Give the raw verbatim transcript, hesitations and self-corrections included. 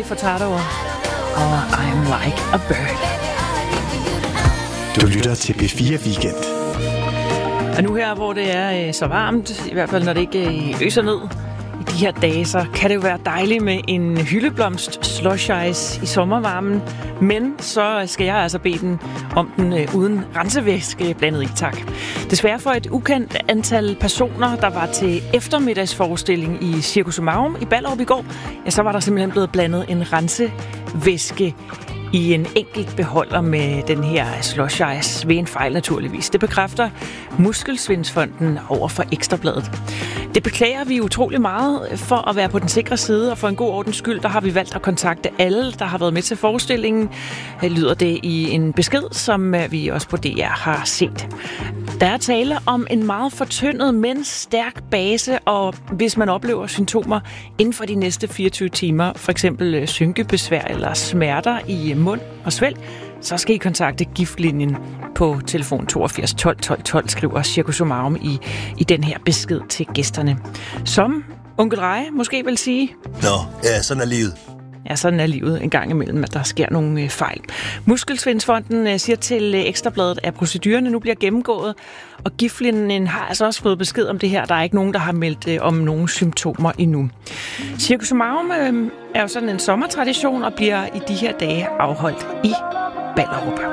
Nelly Furtado og I'm Like a Bird. Du lytter til P fire Weekend. Og nu her, hvor det er øh, så varmt, i hvert fald når det ikke øh, øser ned i de her dage, så kan det jo være dejligt med en hyldeblomst slush ice i sommervarmen. Men så skal jeg altså bede den om den øh, uden rensevæske blandet i, tak. Desværre for et ukendt antal personer, der var til eftermiddagsforestilling i Cirkus Summarum i Ballerup i går, ja, så var der simpelthen blevet blandet en rensevæske i en enkelt beholder med den her slush ice ved en fejl naturligvis. Det bekræfter Muskelsvindsfonden over for Ekstrabladet. Det beklager vi utrolig meget. For at være på den sikre side og for en god ordens skyld, der har vi valgt at kontakte alle, der har været med til forestillingen. Lyder det i en besked, som vi også på D R har set. Der er tale om en meget fortyndet, men stærk base, og hvis man oplever symptomer inden for de næste fireogtyve timer, for eksempel synkebesvær eller smerter i mund og svælg, så skal I kontakte Giftlinjen på telefon toogfirs tolv tolv tolv, skriver Cirkus Summarum i, i den her besked til gæsterne. Som onkel Reje måske vil sige... Nå, ja, sådan er livet. Ja, sådan er livet en gang imellem, at der sker nogle øh, fejl. Muskelsvindsfonden øh, siger til øh, Ekstrabladet, at procedurerne nu bliver gennemgået, og Giftlinjen har altså også fået besked om det her. Der er ikke nogen, der har meldt øh, om nogle symptomer endnu. Cirkus Summarum øh, er jo sådan en sommertradition og bliver i de her dage afholdt i Ballerup.